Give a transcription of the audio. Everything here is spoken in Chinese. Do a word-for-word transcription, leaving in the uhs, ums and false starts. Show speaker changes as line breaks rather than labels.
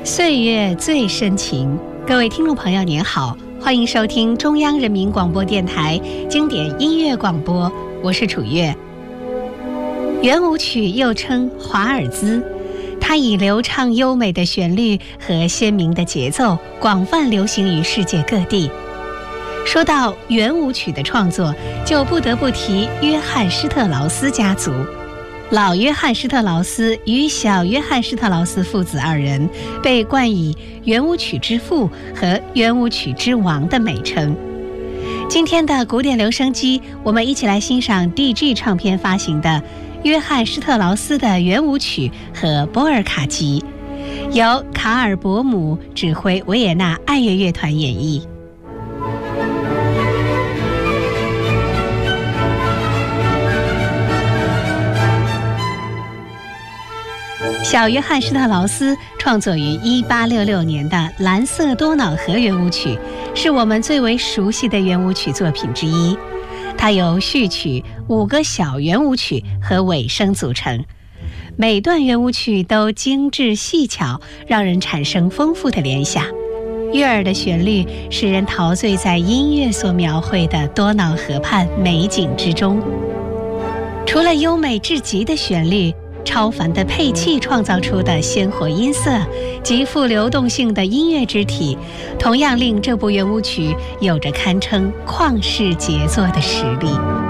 岁月最深情，各位听众朋友您好，欢迎收听中央人民广播电台经典音乐广播，我是楚月。圆舞曲又称华尔兹，它以流畅优美的旋律和鲜明的节奏广泛流行于世界各地。说到圆舞曲的创作，就不得不提约翰施特劳斯家族。老约翰施特劳斯与小约翰施特劳斯父子二人被冠以圆舞曲之父和圆舞曲之王的美称。今天的古典留声机，我们一起来欣赏 D G 唱片发行的约翰施特劳斯的圆舞曲和波尔卡集，由卡尔伯姆指挥维也纳爱乐乐团演绎。小约翰施特劳斯创作于一八六六年的《蓝色多瑙河圆舞曲》，是我们最为熟悉的圆舞曲作品之一。它由序曲、五个小圆舞曲和尾声组成，每段圆舞曲都精致细巧，让人产生丰富的联想。悦耳的旋律使人陶醉在音乐所描绘的多瑙河畔美景之中。除了优美至极的旋律，超凡的配器创造出的鲜活音色极富流动性的音乐肢体，同样令这部圆舞曲有着堪称旷世杰作的实力。